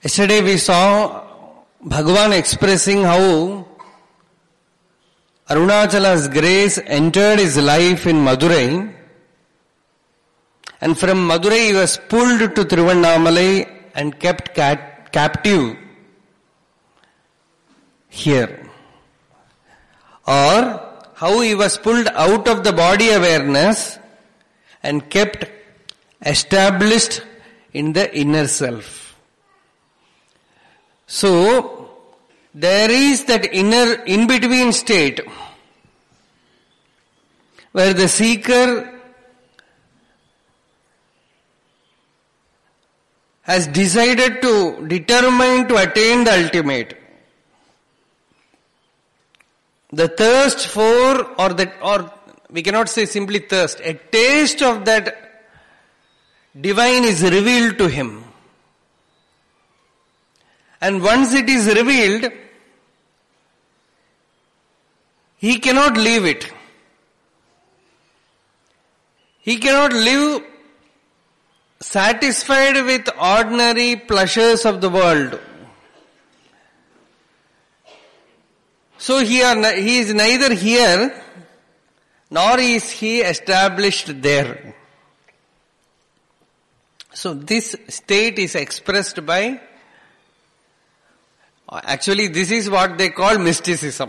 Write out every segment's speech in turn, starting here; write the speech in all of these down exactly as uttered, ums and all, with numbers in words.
Yesterday we saw Bhagavan expressing how Arunachala's grace entered his life in Madurai, and from Madurai he was pulled to Tiruvannamalai and kept cat- captive here. Or how he was pulled out of the body awareness and kept established in the inner self. So, there is that inner in-between state where the seeker has decided to determine to attain the ultimate. The thirst for, or that, or we cannot say simply thirst, a taste of that divine is revealed to him. And once it is revealed, he cannot leave it. He cannot live satisfied with ordinary pleasures of the world. So he, are, he is neither here nor is he established there. So this state is expressed by, actually this is what they call mysticism.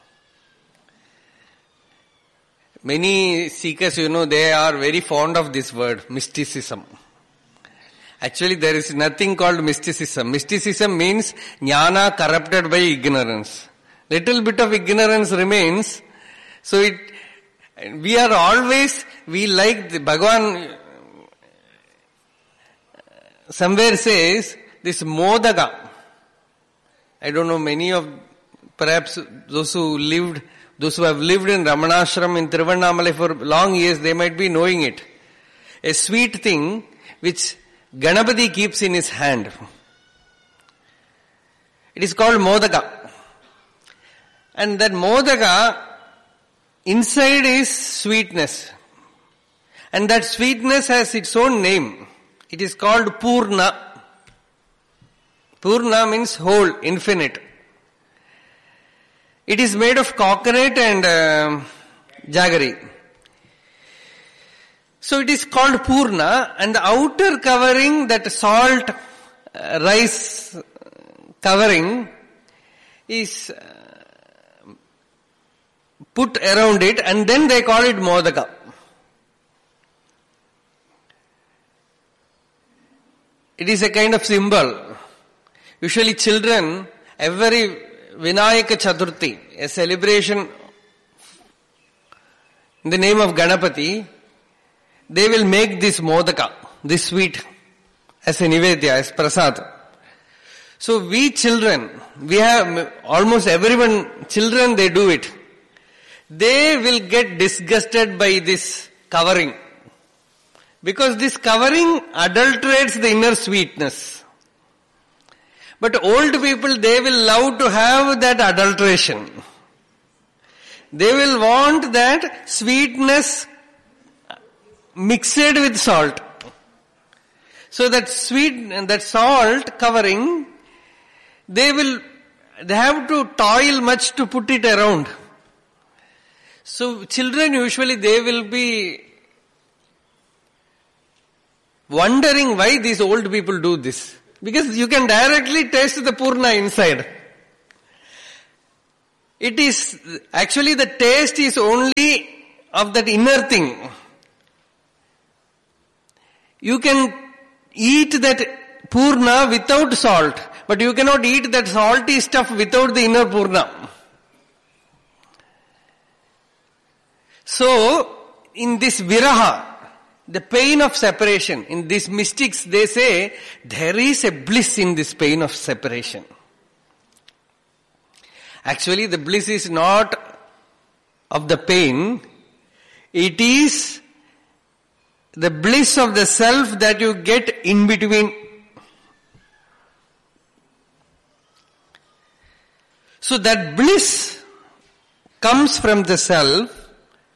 Many seekers, you know, they are very fond of this word, mysticism. Actually there is nothing called mysticism. Mysticism means jnana corrupted by ignorance. Little bit of ignorance remains. So it, we are always, we like the Bhagavan somewhere says this modaka. I don't know, many of, perhaps those who lived, those who have lived in Ramanashram in Tiruvannamalai for long years, they might be knowing it. A sweet thing which Ganapati keeps in his hand. It is called modaka. And that modaka, inside is sweetness. And that sweetness has its own name. It is called Purna. Purna means whole, infinite. It is made of coconut and uh, jaggery. So it is called Purna, and the outer covering, that salt uh, rice covering, is uh, put around it, and then they call it Modaka. It is a kind of symbol. Usually children, every Vinayaka Chaturthi, a celebration in the name of Ganapati, they will make this modaka, this sweet, as a nivedya, as prasad. So we children, we have almost everyone, children they do it. They will get disgusted by this covering. Because this covering adulterates the inner sweetness. But old people, they will love to have that adulteration. They will want that sweetness mixed with salt. So that sweet, that salt covering, they will, they have to toil much to put it around. So children usually they will be wondering why these old people do this. Because you can directly taste the Purna inside. It is, actually the taste is only of that inner thing. You can eat that Purna without salt, but you cannot eat that salty stuff without the inner Purna. So, in this viraha, the pain of separation, in these mystics they say, there is a bliss in this pain of separation. Actually the bliss is not of the pain, it is the bliss of the self that you get in between. So that bliss comes from the self,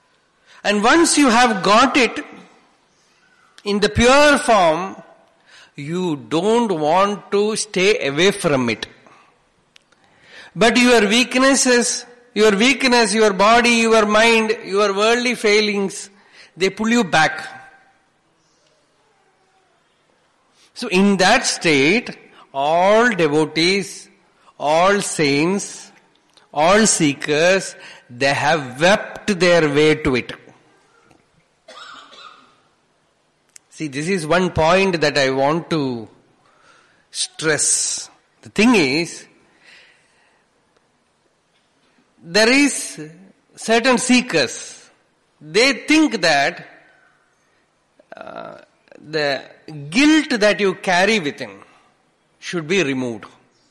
and once you have got it in the pure form, you don't want to stay away from it. But your weaknesses, your weakness, your body, your mind, your worldly failings, they pull you back. So in that state, all devotees, all saints, all seekers, they have wept their way to it. See, this is one point that I want to stress. The thing is, there is certain seekers, they think that uh, the guilt that you carry within should be removed.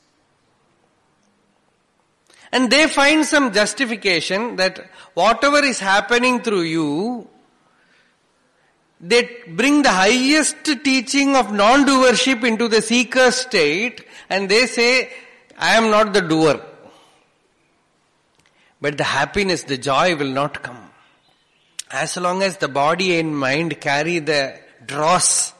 And they find some justification that whatever is happening through you, they bring the highest teaching of non-doership into the seeker state, and they say, I am not the doer. But the happiness, the joy will not come. As long as the body and mind carry the dross,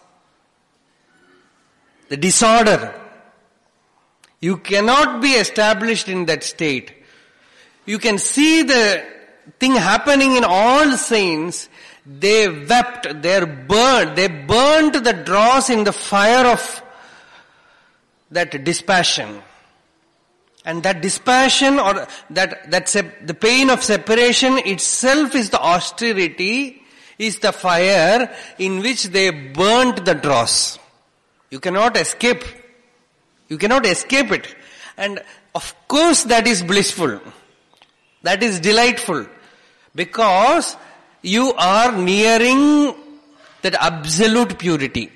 the disorder, you cannot be established in that state. You can see the thing happening in all saints. They wept, they burned, they burnt the dross in the fire of that dispassion. And that dispassion or that, that sep- the pain of separation itself is the austerity, is the fire in which they burnt the dross. You cannot escape. You cannot escape it. And of course that is blissful. That is delightful. Because you are nearing that absolute purity.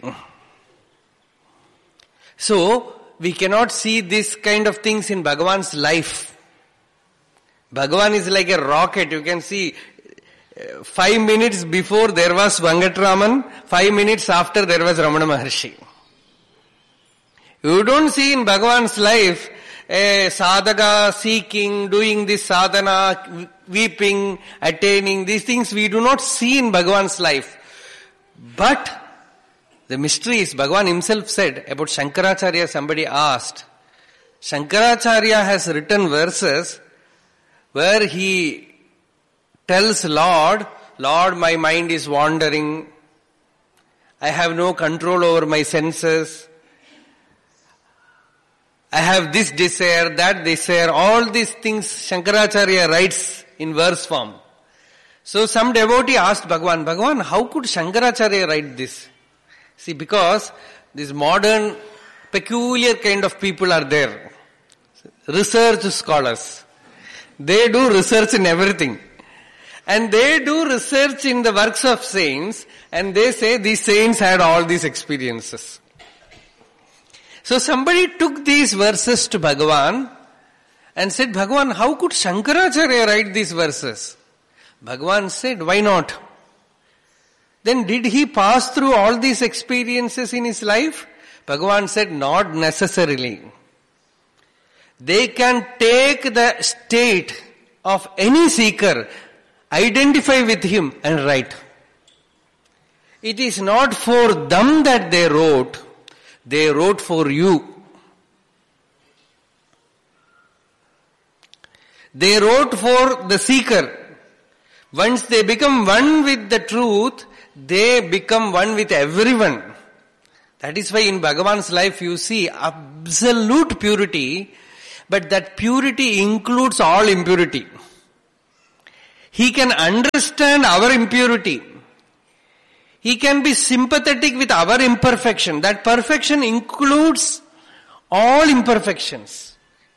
So, we cannot see this kind of things in Bhagavan's life. Bhagavan is like a rocket. You can see uh, five minutes before there was Venkatraman, five minutes after there was Ramana Maharshi. You don't see in Bhagavan's life a sadhaka seeking, doing this sadhana, weeping, attaining. These things we do not see in Bhagavan's life. But the mystery is, Bhagavan himself said about Shankaracharya, somebody asked, Shankaracharya has written verses where he tells Lord, Lord, my mind is wandering, I have no control over my senses, I have this desire, that desire, all these things Shankaracharya writes in verse form. So some devotee asked Bhagavan, Bhagavan, how could Shankaracharya write this? See, because these modern, peculiar kind of people are there. Research scholars. They do research in everything. And they do research in the works of saints, and they say these saints had all these experiences. So somebody took these verses to Bhagavan and said, Bhagavan, how could Shankaracharya write these verses? Bhagavan said, why not? Then did he pass through all these experiences in his life? Bhagavan said, not necessarily. They can take the state of any seeker, identify with him and write. It is not for them that they wrote. They wrote for you. They wrote for the seeker. Once they become one with the truth, they become one with everyone. That is why in Bhagavan's life you see absolute purity, but that purity includes all impurity. He can understand our impurity. He can be sympathetic with our imperfection. That perfection includes all imperfections.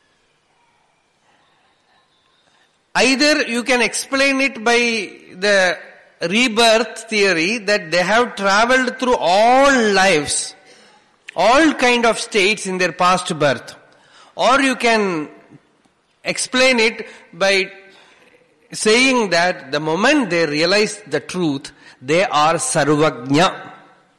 Either you can explain it by the rebirth theory that they have traveled through all lives, all kind of states in their past birth. Or you can explain it by saying that the moment they realize the truth, they are sarvajna.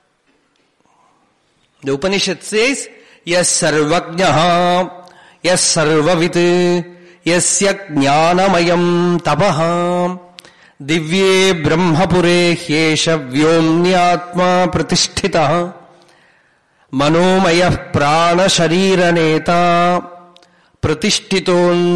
The Upanishad says, Yas sarvajnaha, Yas sarvavit, Yasya jnanamayam tapaha, Divye brahmapure hyesha vyomnyatma pratisthitaha. మనోమయ ప్రాణ శరీర నేత ప్రతిష్ఠితో